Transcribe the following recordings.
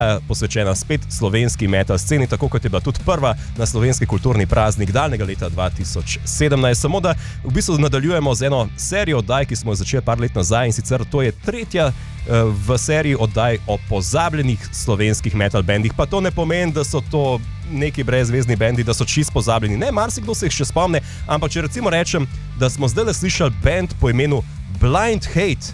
posvečena spet slovenski metal sceni, tako kot je bila tudi prva na slovenski kulturni praznik daljnega leta 2017. Samo da v bistvu nadaljujemo z eno serijo oddaj, ki smo jo začeli par let nazaj, in sicer to je tretja v seriji oddaj o pozabljenih slovenskih metal bendih. Pa to ne pomeni, da so to neki brezvezni bendi, da so čisto pozabljeni. Ne, marsikdo se jih še spomne, ampak če recimo rečem, da smo zdaj slišali bend po imenu Blind Hate,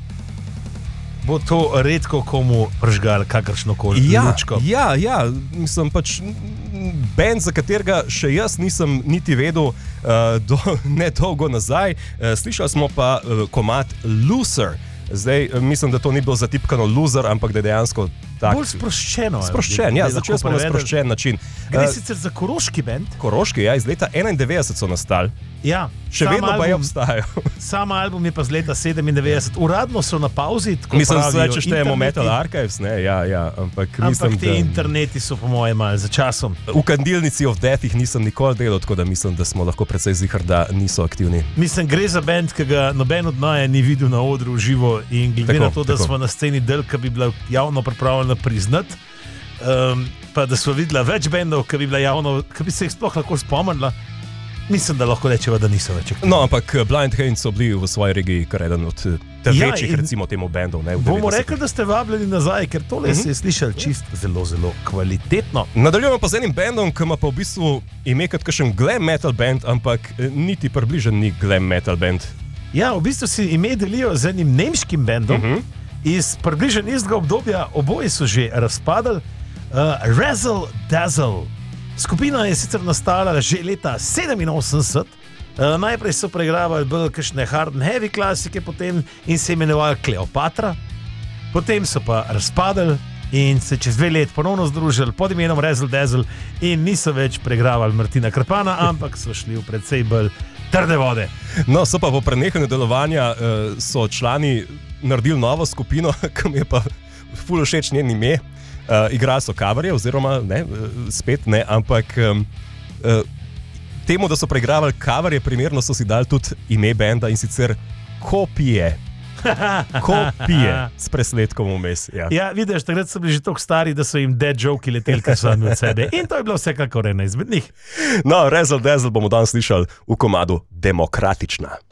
bo to redko komu pržgal kakršnokoli lučko. Ja, mislim pač band, za katerega še jaz nisem niti vedel ne dolgo nazaj. Slišali smo pa komad Loser. Zdaj, mislim, da to ni bilo zatipkano loser, ampak da je dejansko tak... Bolj sproščeno. Sproščen, ja, začeli smo na sproščen način. Gre sicer za koroški bend. Koroški, ja, iz leta 91 so nastali. Ja. Še vedno pa je obstajajo. Sam album je pa z leta 97. Uradno so na pauzi, tako mislim, pravijo. Če štejemo Metal Archives, ne, ja, ampak mislim, te interneti so po mojem malo za časom. V Kandilnici of Death jih nisem nikoli delal, tako da mislim, da smo lahko precej zihar, da niso aktivni. Mislim, gre za band, ki ga noben od naje ni videl na odru v živo, in glede na to, da smo na sceni del, ki bi bila javno pripravljena priznati, pa da smo videla več bendov, ki bi bila javno, ki bi se jih sploh lahko spomnila, mislim, da lahko rečeva, da niso več aktivni. No, ampak Blind Hate so bili v svoji regiji kar eden od večjih, recimo temu bendov. Bomo rekli, da ste vabljeni nazaj, ker tole se je slišali čisto zelo kvalitetno. Nadaljujemo pa z enim bendom, ki ima pa v bistvu ime kot kakšen glam metal band, ampak niti približen ni glam metal band. Ja, v bistvu si ime delijo z enim nemškim bendom, iz približno istega obdobja, oboji so že razpadali, Razzle Dazzle. Skupina je sicer nastala že leta 87, najprej so preigravali bolj kakšne hard and heavy klasike, potem in se imenovali Kleopatra, potem so pa razpadali in se čez 2 let ponovno združili pod imenom Razzle Dazzle in niso več preigravali Martina Krpana, ampak so šli v precej bolj trde vode. No, so pa po prenehanju delovanja so člani naredili novo skupino, ki mi je pa ful všeč njen ime. Igrali so coverje, oziroma ne, spet ne, ampak temu, da so preigravali coverje, primerno so si dali tudi ime benda, in sicer Kopije. Kopije s presledkom vmes. Ja, vidiš, takrat so bili že toliko stari, da so jim dead joke leteli, kar so od sebe. In to je bilo vsekakor ena izmed njih. No, Razzle Dazzle bomo danes slišali v komadu Demokratična.